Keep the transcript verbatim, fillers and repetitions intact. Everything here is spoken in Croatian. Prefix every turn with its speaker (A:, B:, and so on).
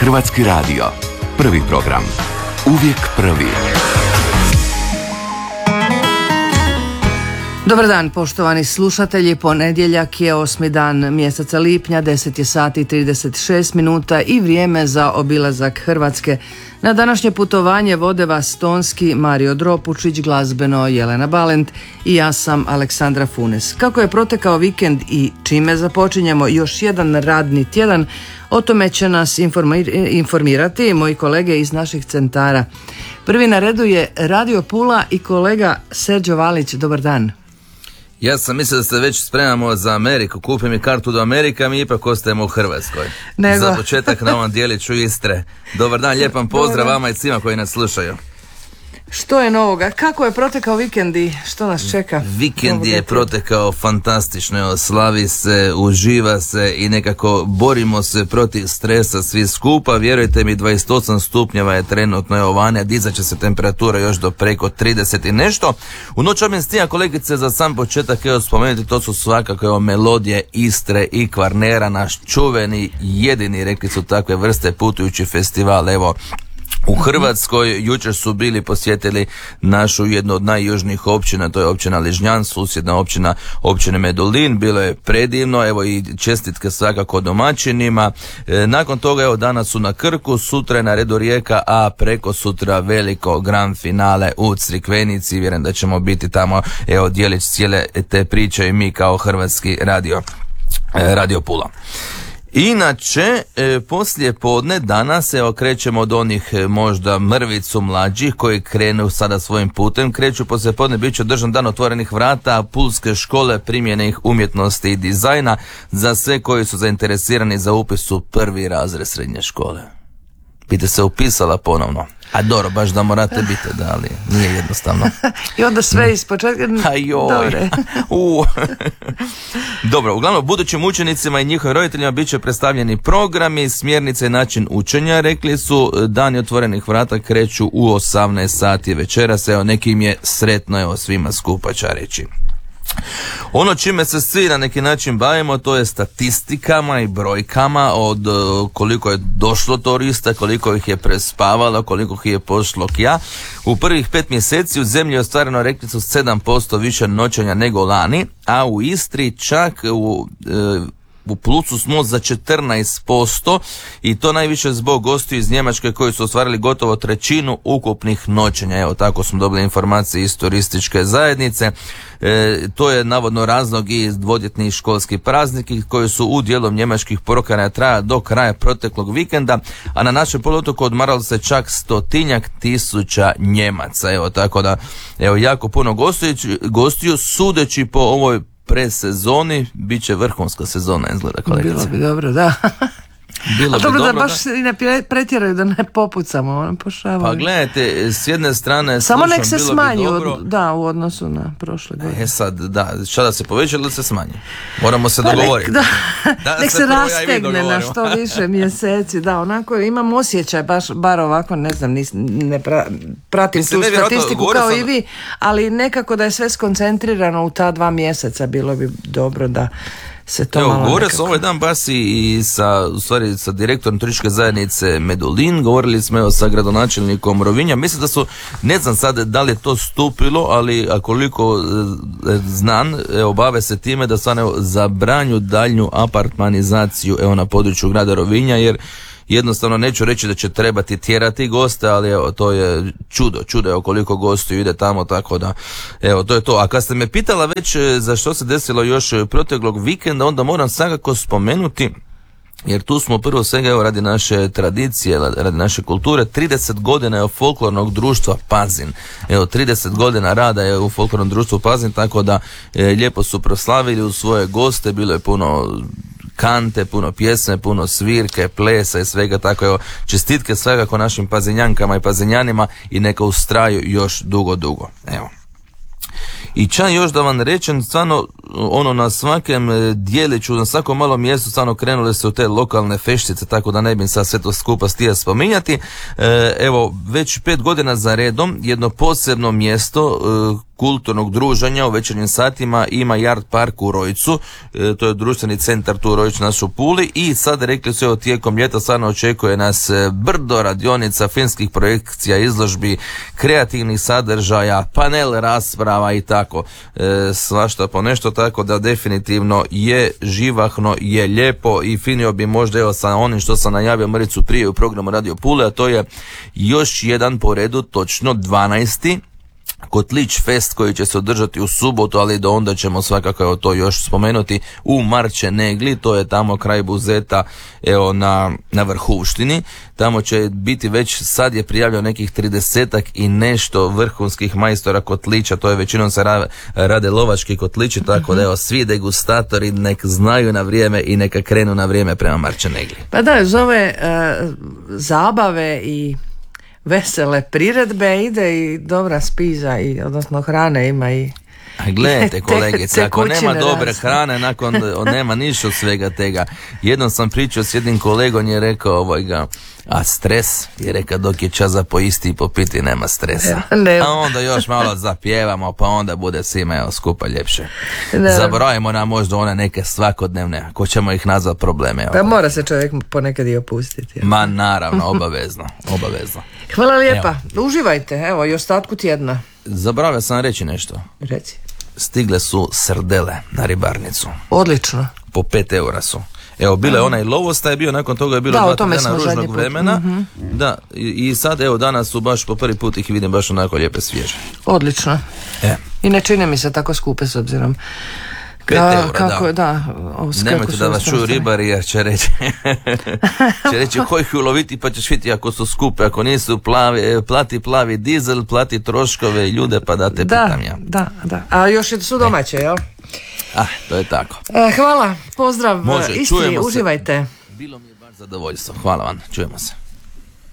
A: Hrvatski radio. Prvi program. Uvijek prvi.
B: Dobar dan, poštovani slušatelji. Ponedjeljak je osmi dan mjeseca lipnja, deset je sati i trideset šest minuta i vrijeme za obilazak Hrvatske. Na današnje putovanje vode vas tonski Mario Dropučić, glazbeno Jelena Balent i ja sam Aleksandra Funes. Kako je protekao vikend i čime započinjemo još jedan radni tjedan, o tome će nas informirati moji kolege iz naših centara. Prvi na redu je Radio Pula i kolega Serđo Valić. Dobar dan.
C: Ja sam mislio da se već spremamo za Ameriku, kupi mi kartu do Amerike, a mi ipak ostajemo u Hrvatskoj. Nego. Za početak na ovom dijeliću Istre. Dobar dan, lijepan pozdrav vama i svima koji nas slušaju.
B: Što je novoga? Kako je protekao vikend i što nas čeka?
C: Vikend je protekao fantastično, slavi se, uživa se i nekako borimo se protiv stresa svi skupa. Vjerujte mi, dvadeset osam stupnjeva je trenutno evo vani, a dizat će se temperatura još do preko trideset i nešto. U noć amnestija, kolegice, za sam početak evo spomenuti, to su svakako evo melodije Istre i Kvarnera, naš čuveni, jedini, rekli su takve vrste, putujući festival, evo u Hrvatskoj. Jučer su bili posjetili našu jednu od najjužnijih općina, to je općina Ližnjan, susjedna općina općine Medulin. Bilo je predivno, evo i čestitke svakako domaćinima. E, nakon toga evo danas su na Krku, sutra je na redu Rijeka, a preko sutra veliko grand finale u Crikvenici. Vjerujem da ćemo biti tamo evo dijelić cijele te priče i mi kao Hrvatski radio, e, Radio Pula. Inače, e, poslije podne danas se okrećemo od onih e, možda mrvicu mlađih koji krenu sada svojim putem. Kreću poslije podne, bit će održan dan otvorenih vrata Pulske škole primjenih umjetnosti i dizajna za sve koji su zainteresirani za upis u prvi razred srednje škole. Bite se upisala ponovno. A dobro, baš da morate biti, da, ali nije jednostavno.
B: I onda sve iz početka.
C: Ajoj. U. Dobro, uglavnom budućim učenicima i njihovim roditeljima bit će predstavljeni programi, smjernice i način učenja. Rekli su, dani otvorenih vrata kreću u osamnaest sati večeras. Evo, nekim je sretno, evo svima skupa će reći. Ono čime se svi na neki način bavimo, to je statistikama i brojkama od uh, koliko je došlo turista, koliko ih je prespavalo, koliko ih je pošlo kja. U prvih pet mjeseci u zemlji je ostvareno, rekli su, sedam posto više noćenja nego lani, a u Istri čak u uh, u plusu smo za četrnaest posto i to najviše zbog gostiju iz Njemačke koji su ostvarili gotovo trećinu ukupnih noćenja. Evo, tako smo dobili informacije iz turističke zajednice. E, to je navodno razlog i dvodjetni školski prazniki koji su u dijelom njemačkih porokana traja do kraja proteklog vikenda, a na našem poluotoku odmaralo se čak stotinjak tisuća Njemaca. Evo, tako da, evo, jako puno gostiju, gostiju sudeći po ovoj presezoni, bit će vrhunska sezona, izgleda, kolegice.
B: Bilo bi dobro, da.
C: Bilo
B: A
C: bi
B: dobro,
C: dobro
B: da baš i ne pretjeraju, da ne popucamo, ono pošavamo.
C: Pa gledajte, s jedne strane
B: samo
C: slušam,
B: nek se
C: bilo
B: smanji
C: bi dobro.
B: od, da, u odnosu na prošle godine.
C: E sad, da, šta da se poveća ili da se smanji? Moramo se
B: pa
C: dogovoriti.
B: Nek, da,
C: da
B: nek se rastegne na što više mjeseci, da, onako imam osjećaj, baš, bar ovako, ne znam, nis, ne pra, pratim Mislim, tu statistiku kao sam... i vi, ali nekako da je sve skoncentrirano u ta dva mjeseca, bilo bi dobro da se to
C: Evo,
B: malo
C: govorio
B: nekako...
C: sam ovaj dan baš i sa, u stvari, sa direktorom turističke zajednice Medulin, govorili smo evo sa gradonačelnikom Rovinja. Mislim da su, ne znam sad da li je to stupilo, ali a koliko e, znam, evo, bave se time da stvarno zabranju daljnju apartmanizaciju evo na području grada Rovinja, jer jednostavno neću reći da će trebati tjerati goste, ali evo, to je čudo, čudo evo koliko gostiju ide tamo, tako da evo, to je to. A kad ste me pitala već za što se desilo još proteklog vikenda, onda moram svakako spomenuti, jer tu smo prvo svega evo radi naše tradicije, radi naše kulture, trideset godina je folklornog društva Pazin. Evo, trideset godina rada je u folklornom društvu Pazin, tako da e, lijepo su proslavili u svoje goste, bilo je puno kante, puno pjesme, puno svirke, plesa i svega, tako evo, čestitke svakako našim pazinjankama i pazinjanima i neka ustraju još dugo, dugo. Evo. I čak još da vam rečem, stvarno ono na svakem dijeliću, na svakom malom mjestu stvarno krenule su te lokalne feštice, tako da ne bih sad sve to skupa stija spominjati. E, evo, već pet godina za redom jedno posebno mjesto e, kulturnog druženja u večernjim satima ima Yard Park u Rojcu, e, to je društveni centar tu u Rojcu nas u Puli, i sad rekli su evo tijekom ljeta stvarno očekuje nas brdo radionica, filmskih projekcija, izložbi, kreativnih sadržaja, panel rasprava i tako, e, svašta po nešto, tako da definitivno je živahno, je lijepo i finio bi možda evo sa onim što sam najavio Maricu prije u programu Radio Pule, a to je još jedan po redu, točno dvanaesti Kotlić Fest koji će se održati u subotu, ali do onda ćemo svakako evo to još spomenuti, u Marčenegli, to je tamo kraj Buzeta, evo na, na Vrhuštini. Tamo će biti već, sad je prijavljeno nekih tridesetak i nešto vrhunskih majstora kotlića, to je većinom se ra, rade lovački kotlići, tako da evo svi degustatori nek znaju na vrijeme i neka krenu na vrijeme prema Marčenegli.
B: Pa da, zove uh, zabave i vesele priredbe ide i dobra spiza, i odnosno hrane ima i...
C: A gledajte kolegice, ako nema dobre hrane, nakon nema ništa od svega tega. Jednom sam pričao s jednim kolegom, je rekao ovaj ga, a stres, je rekao dok je čas za poisti i popiti nema stresa.
B: Ne.
C: A onda još malo zapjevamo, pa onda bude svima evo skupa ljepše. Zaboravimo nam možda one neke svakodnevne, ako ćemo ih nazvat probleme.
B: Pa mora se čovjek ponekad i opustiti.
C: Ma naravno, obavezno, obavezno.
B: Hvala lijepa, evo. Uživajte, evo i ostatku tjedna.
C: Zaboravio sam reći nešto.
B: Reci.
C: Stigle su srdele na ribarnicu.
B: Odlično.
C: Po pet eura su. Evo, bila je onaj lovosta, je bio, nakon toga je bilo
B: da,
C: dva dana ružnog vremena.
B: Mm-hmm.
C: Da, i, i sad, evo, danas su baš po prvi put ih vidim baš onako lijepe svježe.
B: Odlično.
C: E.
B: I ne čine mi se tako skupe s obzirom.
C: pet eura,
B: kako,
C: da.
B: da o,
C: nemojte da vas čuju ribari jer će reći će reći ko ih uloviti, pa ćeš vidjeti ako su skupe, ako nisu plavi, plati plavi dizel, plati troškove i ljude, pa da te
B: da,
C: pitam ja.
B: Da, da. A još su domaće, jel?
C: Ah, to je tako.
B: E, hvala, pozdrav.
C: Može,
B: Istri,
C: čujemo
B: uživajte.
C: Se. Bilo mi je baš zadovoljstvo. Hvala vam, čujemo se.